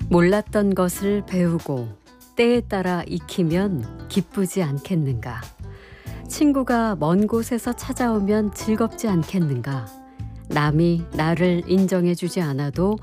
몰랐던 것을 배우고 때에 따라 익히면 기쁘지 않겠는가? 친구가 먼 곳에서 찾아오면 즐겁지 않겠는가? 남이 나를 인정해주지 않아도